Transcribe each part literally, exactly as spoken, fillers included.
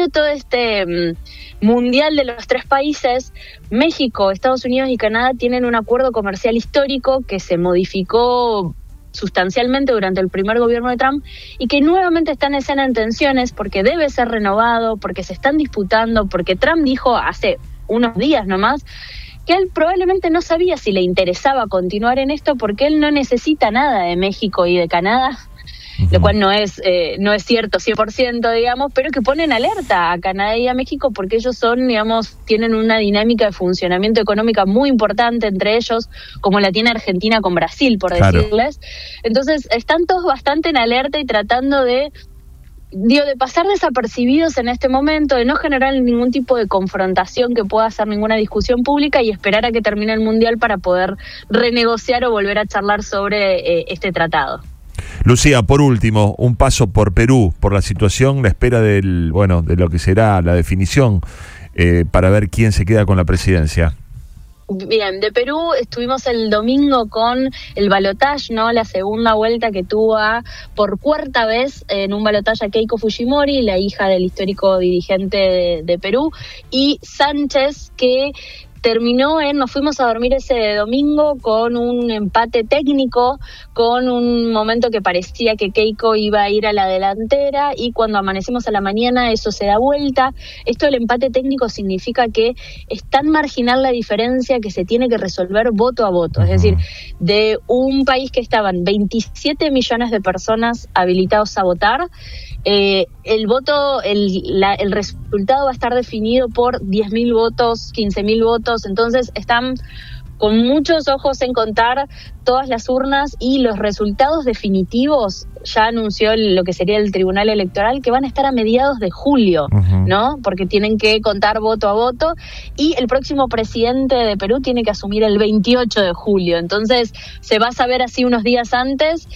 medio de todo este um, mundial de los tres países, México, Estados Unidos y Canadá tienen un acuerdo comercial histórico que se modificó sustancialmente durante el primer gobierno de Trump y que nuevamente está en escena en tensiones porque debe ser renovado, porque se están disputando, porque Trump dijo hace unos días nomás que él probablemente no sabía si le interesaba continuar en esto porque él no necesita nada de México y de Canadá, uh-huh. lo cual no es eh, no es cierto cien por ciento, digamos, pero que ponen alerta a Canadá y a México porque ellos son, digamos, tienen una dinámica de funcionamiento económica muy importante entre ellos, como la tiene Argentina con Brasil, por claro. decirles. Entonces, están todos bastante en alerta y tratando de Digo, de pasar desapercibidos en este momento, de no generar ningún tipo de confrontación que pueda hacer ninguna discusión pública y esperar a que termine el Mundial para poder renegociar o volver a charlar sobre eh, este tratado. Lucía, por último, un paso por Perú, por la situación, la espera del, bueno, de lo que será la definición eh, para ver quién se queda con la presidencia. Bien, de Perú estuvimos el domingo con el balotaje, ¿no? La segunda vuelta que tuvo a, por cuarta vez en un balotaje a Keiko Fujimori, la hija del histórico dirigente de, de Perú, y Sánchez, que terminó en, nos fuimos a dormir ese domingo con un empate técnico, con un momento que parecía que Keiko iba a ir a la delantera y cuando amanecimos a la mañana eso se da vuelta. Esto del empate técnico significa que es tan marginal la diferencia que se tiene que resolver voto a voto. Es decir, de un país que estaban veintisiete millones de personas habilitados a votar, Eh, el voto, el, la, el resultado va a estar definido por diez mil votos, quince mil votos, entonces están con muchos ojos en contar todas las urnas y los resultados definitivos, ya anunció lo que sería el Tribunal Electoral, que van a estar a mediados de julio, uh-huh. ¿no? Porque tienen que contar voto a voto y el próximo presidente de Perú tiene que asumir el veintiocho de julio, entonces se va a saber así unos días antes.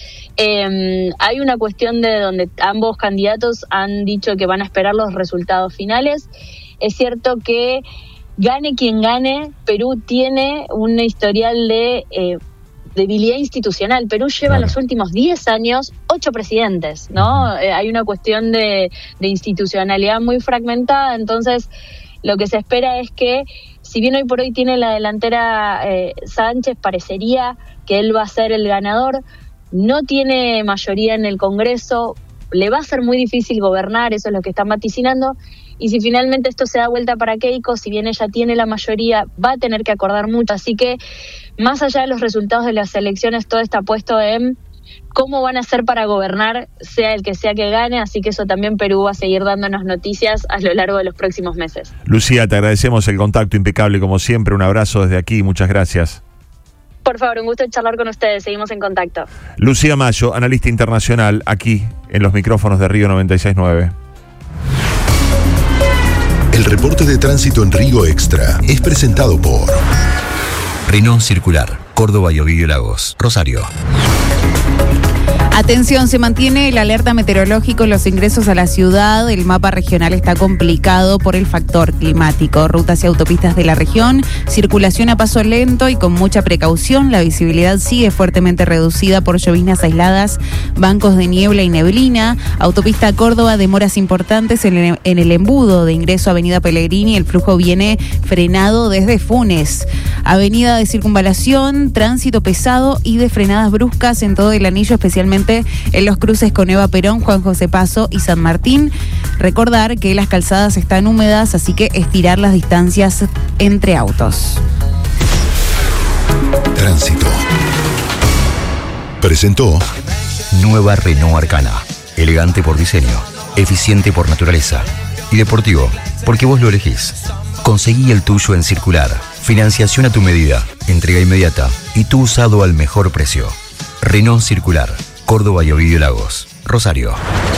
Eh, hay una cuestión de donde ambos candidatos han dicho que van a esperar los resultados finales. Es cierto que gane quien gane, Perú tiene un historial de eh, debilidad institucional. Perú lleva en claro. los últimos diez años ocho presidentes, ¿no? Eh, hay una cuestión de, de institucionalidad muy fragmentada, entonces lo que se espera es que, si bien hoy por hoy tiene la delantera eh, Sánchez, parecería que él va a ser el ganador, no tiene mayoría en el Congreso, le va a ser muy difícil gobernar, eso es lo que están vaticinando, y si finalmente esto se da vuelta para Keiko, si bien ella tiene la mayoría, va a tener que acordar mucho, así que más allá de los resultados de las elecciones, todo está puesto en cómo van a hacer para gobernar, sea el que sea que gane, así que eso también Perú va a seguir dándonos noticias a lo largo de los próximos meses. Lucía, te agradecemos el contacto impecable como siempre, un abrazo desde aquí, muchas gracias. Por favor, un gusto charlar con ustedes, seguimos en contacto. Lucía Mayo, analista internacional, aquí en los micrófonos de Río noventa y seis nueve. El reporte de tránsito en Río Extra es presentado por Renault Circular, Córdoba y Ovidio Lagos, Rosario. Atención, se mantiene el alerta meteorológico en los ingresos a la ciudad. El mapa regional está complicado por el factor climático. Rutas y autopistas de la región, circulación a paso lento y con mucha precaución. La visibilidad sigue fuertemente reducida por lloviznas aisladas, bancos de niebla y neblina. Autopista Córdoba, demoras importantes en el, en el embudo de ingreso a Avenida Pellegrini. El flujo viene frenado desde Funes. Avenida de Circunvalación, tránsito pesado y de frenadas bruscas en todo el anillo, especialmente en los cruces con Eva Perón, Juan José Paso y San Martín. Recordar que las calzadas están húmedas, así que estirar las distancias entre autos. Tránsito. Presentó Nueva Renault Arcana. Elegante por diseño, eficiente por naturaleza y deportivo porque vos lo elegís. Conseguí el tuyo en Circular. Financiación a tu medida, entrega inmediata y tu usado al mejor precio. Renault Circular, Córdoba y Ovidio Lagos, Rosario.